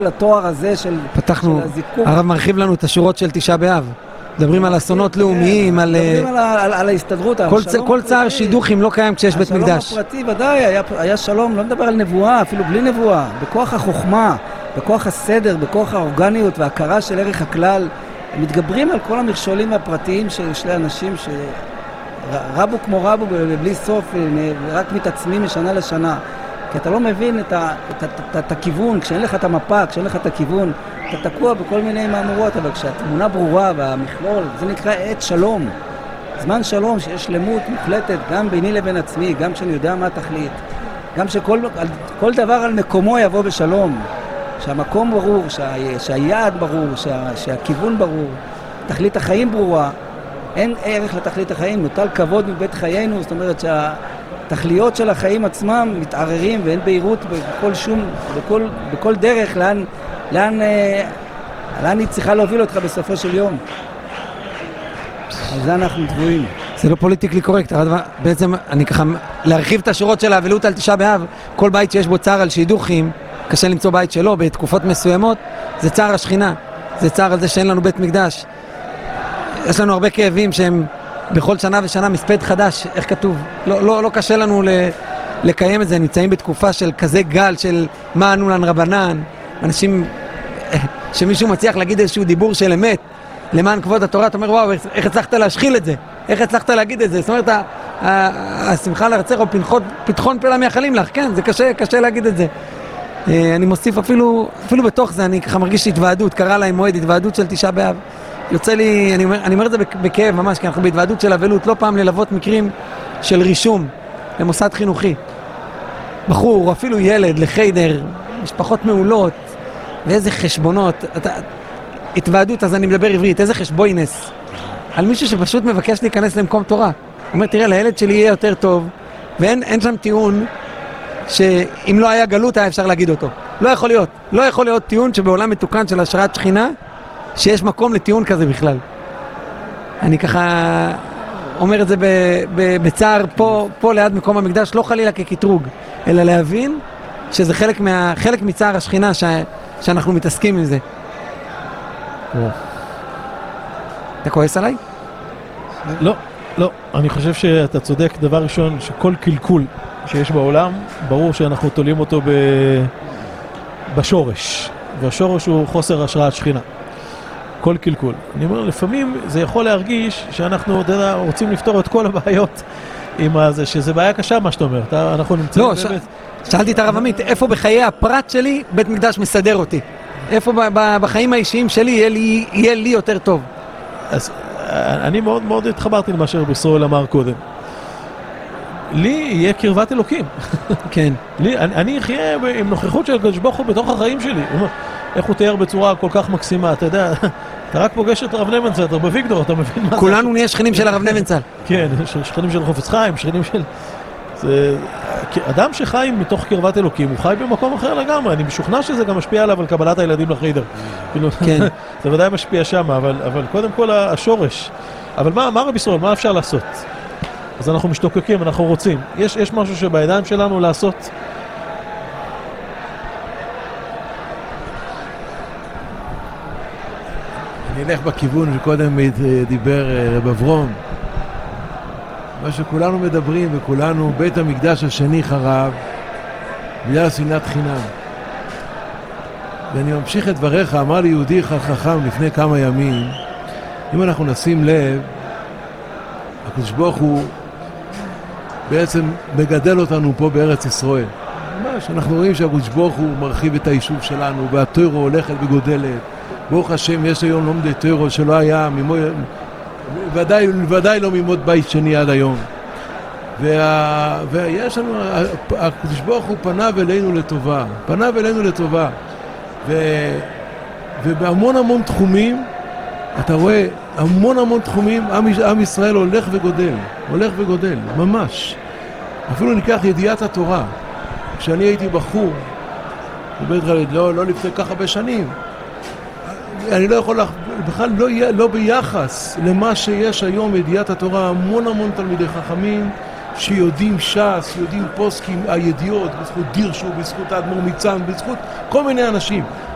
לתואר הזה של פתחנו, הזיקוק. הרב מרחיב לנו את השורות של תשעה באב. מדברים על אסונות לאומיים, מדברים על ההסתדרות, כל צער שידוכים לא קיים כשיש בית מקדש. השלום הפרטי ודאי, היה שלום, לא מדבר על נבואה, אפילו בלי נבואה, בכוח החוכמה, בכוח הסדר, בכוח האורגניות וההכרה של ערך הכלל, מתגברים על כל המכשולים הפרטיים שיש לאנשים שרבו כמו רבו בלי סוף, ורק מתעצמים משנה לשנה. כי אתה לא מבין את הכיוון, כשאין לך את המפה, כשאין לך את הכיוון, אתה תקוע בכל מיני מאמרות, אבל כשהתמונה ברורה והמכלול, זה נקרא עת שלום. זמן שלום שיש שלמות מוחלטת, גם ביני לבין עצמי, גם כשאני יודע מה התכלית. גם שכל דבר על מקומו יבוא בשלום. שהמקום ברור, שהיעד ברור, שהכיוון ברור, תכלית החיים ברורה. אין ערך לתכלית החיים, נוטל כבוד מבית חיינו, זאת אומרת תכליות של החיים עצמם מתערערים ואין בהירות בכל דרך לאן היא צריכה להוביל אותך בסופו של יום. על זה אנחנו תבואים. זה לא פוליטיקלי קורקט, בעצם אני ככה להרחיב את השורות של האבלות על תשעה באב, כל בית שיש בו צער על שידוכים, קשה למצוא בית שלו בתקופות מסוימות, זה צער השכינה, זה צער על זה שאין לנו בית מקדש. יש לנו הרבה כאבים שהם בכל שנה ושנה מספד חדש, איך כתוב? לא קשה לנו לקיים את זה, נמצאים בתקופה של כזה גל של מה ענו לנו רבנן, אנשים שמישהו מצליח להגיד איזשהו דיבור של אמת, למען כבוד התורה, אתה אומר וואו, איך הצלחת להשחיל את זה? איך הצלחת להגיד את זה? זאת אומרת, השמחה לארצך או פתחון פה למייחלים לך, כן, זה קשה להגיד את זה. אני מוסיף אפילו בתוך זה, אני ככה מרגיש התוועדות, קרא להם מועד, התוועדות של תשעה באב. יוצא לי, אני אומר את זה בכאב ממש, כי אנחנו בהתוועדות של אבלות, לא פעם ללוות מקרים של רישום למוסד חינוכי. בחור, או אפילו ילד, לחיידר, משפחות מעולות, ואיזה חשבונות. התוועדות, אז אני מדבר עברית, איזה חשבוינס. על מישהו שפשוט מבקש להיכנס למקום תורה. הוא אומר, תראה, לילד שלי יהיה יותר טוב, ואין שם טיעון שאם לא היה גלות היה אפשר להגיד אותו. לא יכול להיות טיעון שבעולם מתוקן של השראת שכינה, שיש מקום לטיעון כזה בכלל. אני ככה אומר את זה בצער פה ליד מקום המקדש, לא חלילה כקטרוג, אלא להבין שזה חלק מצער השכינה שאנחנו מתעסקים עם זה. אתה כועס עליי? לא. אני חושב שאתה צודק. דבר ראשון, שכל קלקול שיש בעולם, ברור שאנחנו תולים אותו בשורש. והשורש הוא חוסר השראת שכינה. כל קלקול. אני אומר, לפעמים זה יכול להרגיש שאנחנו רוצים לפתור את כל הבעיות עם הזה, שזה בעיה קשה מה שאתה אומר. אנחנו נמצאים... לא, שאלתי את הרב עמית, איפה בחיי הפרט שלי בית מקדש מסדר אותי? איפה בחיים האישיים שלי יהיה לי יותר טוב? אז אני מאוד מאוד התחברתי למה שבישראל אמר קודם. לי יהיה קרבת אלוקים. כן. אני אחיה עם נוכחות של הקדוש ברוך הוא בתוך החיים שלי. איך הוא תיאר בצורה כל כך מקסימה, אתה יודע, אתה רק פוגש את הרב נבנצל, אתה בוויקטור, אתה מבין מה זה? כולנו נהיה שכנים של הרב נבנצל. כן, שכנים של חופץ חיים, שכנים של... אדם שחי מתוך קרבת אלוקים, הוא חי במקום אחר לגמרי, אני משוכנע שזה גם משפיע עליו על קבלת הילדים לחיידר. כן. זה ודאי משפיע שם, אבל קודם כל השורש. אבל מה רבי ישראל, מה אפשר לעשות? אז אנחנו משתוקקים, אנחנו רוצים. יש משהו שבידיים שלנו לעשות... אני אלך בכיוון שקודם דיבר רב אברום, מה שכולנו מדברים וכולנו, בית המקדש השני חרב בגלל שנאת חינם. ואני ממשיך את דבריך, אמר לי יהודי חכם לפני כמה ימים, אם אנחנו נשים לב, הקדוש ברוך הוא בעצם מגדל אותנו פה בארץ ישראל. ממש, אנחנו רואים שהקדוש ברוך הוא מרחיב את היישוב שלנו והתורה הולכת וגודלת. ברוך השם, יש היום לומדי תורה שלא היה, ודאי לא ממות בית שני עד היום. ויש לנו, הקדוש ברוך הוא פניו אלינו לטובה. ובהמון תחומים, אתה רואה, המון תחומים, עם ישראל הולך וגודל, ממש. אפילו ניקח ידיעת התורה. כשאני הייתי בחור, לא לפני כך הרבה שנים, אני לא יכול, בכלל לא ביחס למה שיש היום ידיעת התורה, המון תלמידי חכמים שיודעים ש"ס, יודעים פוסקים, הידיעות, בזכות דירשו, בזכות האדמו"ר מצאנז, בזכות כל מיני אנשים.